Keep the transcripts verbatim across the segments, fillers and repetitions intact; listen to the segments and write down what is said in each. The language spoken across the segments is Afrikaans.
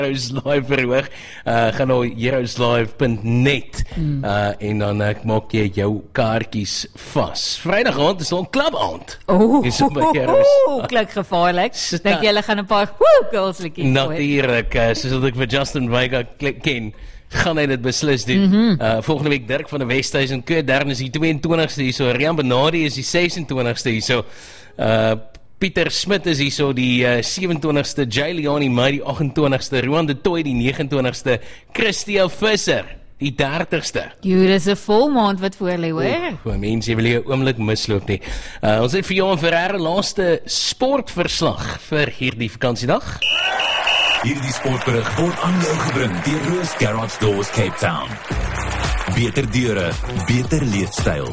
Heroes Live verhoog, uh, gaan nou heroes live punt net mm. uh, en dan uh, maak jy jou kaartjies vas. Vrydag aand is al klub aand. Oh, klink gevaarlik. Dink jy hulle gaan 'n paar woe girls liedjies gooi? Natuurlik, uh, soos wat ek vir Justin Vega ken, gaan hy dit beslis doen. Mm-hmm. uh, volgende week Dirk van der Westhuizen, Kurt Darren is die twee-en-twintigste hier so, Rian Benadi is die ses-en-twintigste hier so, uh, Pieter Smit is hier so die uh, sewe-en-twintigste, Jay Leoni May die agt-en-twintigste, Roan de Toy die nege-en-twintigste, Christia Visser die dertigste. Jy, dis 'n volmaand wat voor lê, hoor. O, mense, jy wil jy 'n oomblik misloop nie. Uh, ons het vir jou en Ferreira laaste sportverslag vir hierdie vakansiedag. Hierdie sportberig word aan jou gebring deur Roos Garage Doors Cape Town. Beter deure, beter leefstyl.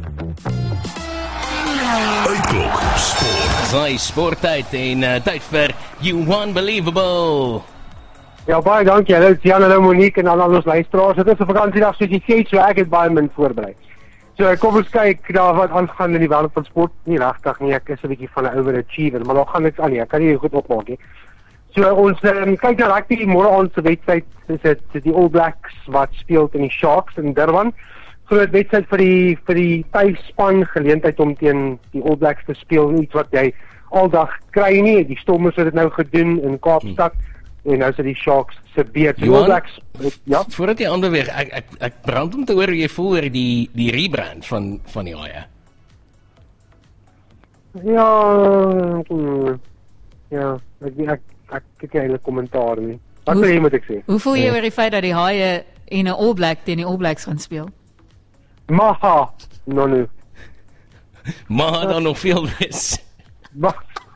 Uitklok sport. Sy sporttyd en uh, tyd vir You Unbelievable. Ja, baie dankie. Hallo, Jan, hallo Monique en al ons luisteraars. Dit is 'n vakansiedag soos jy sê, so ek het baie min voorberei. So kom ons kyk na wat aangaan in die wêreld van sport. Nie regtig nie, ek is 'n bietjie van 'n overachiever, maar daar gaan niks aan nie. Ek kan nie goed opmaak nie. So ons um, kyk na rugby, môre aand se wedstryd is dit die All Blacks wat speel teen die Sharks in Durban. Groot wedstryd vir die vir die tuisspan, geleentheid om teen die All Blacks te speel, iets wat jy aldag kry nie. Die Stormers het dit nou gedoen in Kaapstad hmm. en nou is dit die Sharks se beurt. Die All Blacks, ja. Voordat jy aanbeweeg, ek ek ek brand om te hoor hoe jy voel oor die die rebrand van van die Haie. Ja, hmm, ja, ek ek ek kyk nie eintlik kommentaar nie. Wat wil jy moet ek sê? Hoe voel jy oor die feit dat die Haie en 'n All Black teen die All Blacks gaan speel? Maha, no no. Maha dan nog veel wees. Maar,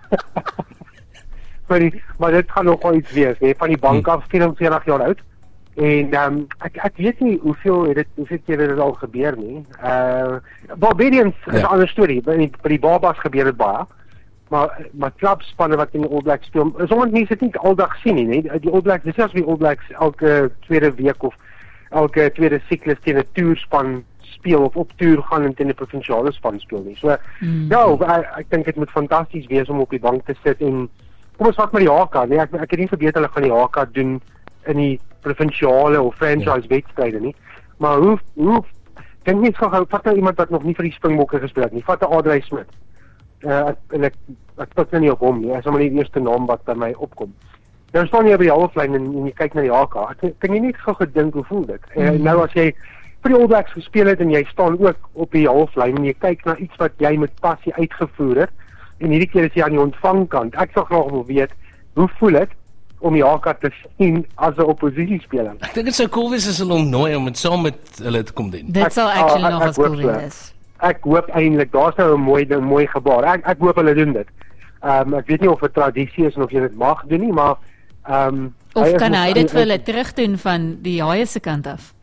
maar dit gaan nog iets wees, nee, van die bank af, vierentveertig jaar oud. En um, ek ek weet nie hoeveel het dit hoeveel keer het dit al gebeur nie. Uh Barbadians is 'n ja. ander storie. By die, by die Barbas gebeur dit baie. Maar maar klubspanne wat in die All Blacks speel, sommige mense het nie aldag sien nie, nee. Die All Blacks, dis as die All Blacks elke tweede week of elke tweede siklus teen 'n toerspan speel of op toer gaan en teen 'n provinsiale span speel nie. So mm. ja, ek, ek dink dit moet fantasties wees om op die bank te sit en kom ons vat met die H K, nee, ek ek het nie vergeet hulle gaan die H K doen in die provinsiale of franchise ja. wedstryde nie. Maar hoe hoe dink jy gou vat nou iemand wat nog nie vir die Springbokke gespeel het nie. Vat 'n Adrey Smit. Uh, en ek ek tot nie op hom nie. Hy is maar die eerste naam wat by my opkom. Nou staan jy by die halflyn en, en jy kyk na die H K. Ek kan jy net gou gedink hoe voel dit? Mm. Uh, nou as jy vir die All Blacks gespeel het en jy staan ook op die halflyn en jy kyk na iets wat jy met passie uitgevoer het en hierdie keer is jy aan die ontvangkant. Ek sal graag wil weet, hoe voel dit om die H K te sien as 'n oppositiespeler? Ek dink dit sou cool wees as hulle hom nooi om dit saam met hulle te kom doen. Dit sal actually nog as cool wees. Ek hoop eintlik, daar's nou 'n mooi 'n mooi gebaar. Ek ek hoop hulle doen dit. Ehm um, ek weet nie of dit tradisie is en of jy dit mag doen nie, maar ehm um, of kan hy dit vir hulle terugdoen van die Haie se kant af?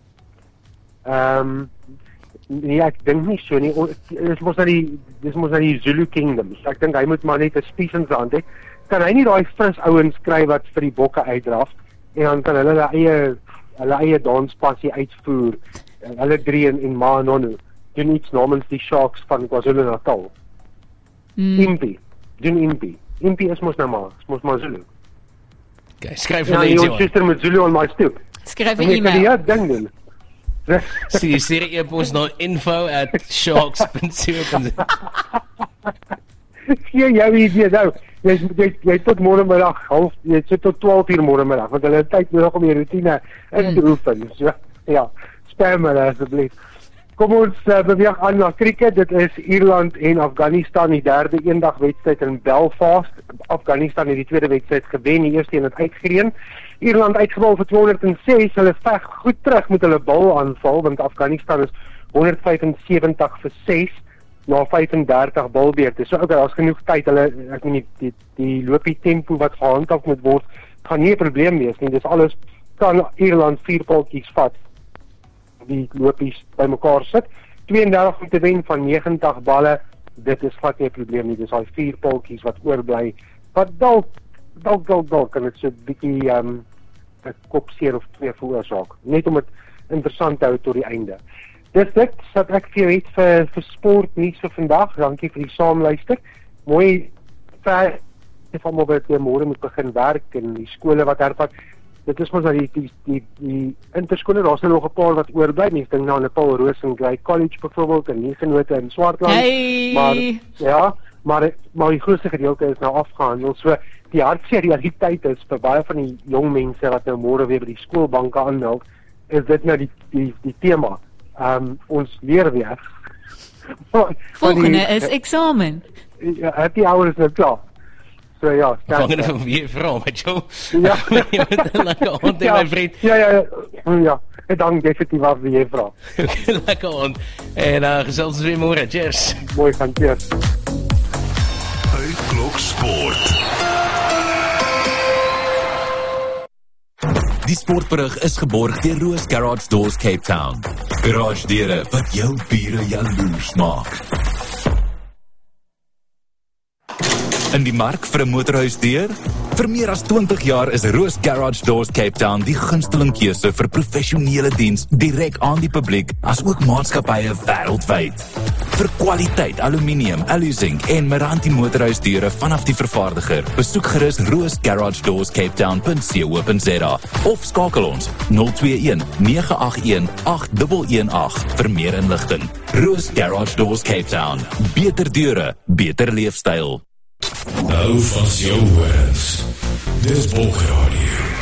Ehm um, nee, ek dink nie so nie. Dis mos nou die dis mos nou die Zulu Kingdom. So ek dink hy moet maar net 'n spies in sy hand hê. Kan hy nie daai fris ouens kry wat vir die bokke uitdraf en dan kan hulle hulle eie hulle eie danspassie uitvoer. Hulle drie in en Ma Nonu doen iets namens die Sharks van KwaZulu-Natal. Mm. Impi. Doen Impi. Impi is mos nou maar, is mos maar Zulu. Okay, skryf vir ja, die jou sister met Zulu on my stoep. Skryf 'n e-mail. Ja, ding doen. Sien, sê jy e-pos na info at sharks dot co dot za. Sien jou idee nou. Jy jy jy tot môre middag half jy sit tot twaalf uur môre middag want hulle het tyd nodig om die roetine in te oefen. So ja, spam hulle asseblief. Kom ons uh, beweeg aan na cricket. Dit is Ierland en Afghanistan, die derde eendagwedstryd in Belfast. Afghanistan het die tweede wedstryd gewen, die eerste een het uitgereën. Ierland uitgebal vir tweehonderd en ses. Hulle veg goed terug met hulle balaanval want Afghanistan is honderd vyf en sewentig vir ses na vyf en dertig balbeurte. So okay, daar's genoeg tyd. Hulle ek meen die die, die loopie tempo wat gehandhaaf moet word, gaan nie 'n probleem wees nie. Dis alles kan Ierland vier paltjies vat. Die lopies bymekaar sit. twee en dertig om te wen van negentig balle. Dit is glad nie 'n probleem nie. Dis al vier paltjies wat oorbly. Wat dalk dalk dalk dalk kan dit so 'n bietjie ehm um, 'n kopseer of twee veroorsaak. Net om dit interessant te hou tot die einde. Dis dit wat ek vir jou het vir vir sport nuus vir vandag. Dankie vir die saamluister. Mooi vir het almal wat môre moet begin werk en die skole wat hervat. Dit is mos nou die die die, die interskole, daar's nou nog 'n paar wat oorbly. Mense dink nou aan Paul Roos en Grey College byvoorbeeld en Nigenote in Swartland. Hey. Maar ja, maar maar die grootste gedeelte is nou afgehandel. So die hartseer realiteit is vir baie van die jong mense wat nou môre weer by die skoolbanke aanmeld, is dit nou die die die tema. Ehm um, ons leer weer. Volgende die, is eksamen. Ja, happy hour is nou klaar. So ja, volgende van wie vra met jou. Ja, jy moet 'n lekker aand hê my vriend. Ja, ja, ja. Ja, ek dank definitief af wie jy vra. Lekker aand. En uh, gesels ons weer môre. Cheers. Mooi gaan cheers. Uitklok Sport. Die sportberig is geborg deur Roos Garage Doors Cape Town. Garage deure wat jou bure jaloers maak. In die mark vir 'n motorhuisdeur? Vir meer as twintig jaar is Roos Garage Doors Cape Town die gunsteling keuse vir professionele diens direk aan die publiek, as ook maatskappye wêreldwyd. Vir kwaliteit aluminium, alu-zinc en Meranti motorhuisdeure vanaf die vervaardiger, besoek gerus roos garage doors cape town punt co punt za of skakel ons nul twee een nege agt een agt een een agt vir meer inligting. Roos Garage Doors Cape Town. Beter deure, beter leefstyl. Nou van jou horens. Dis Bolk Radio.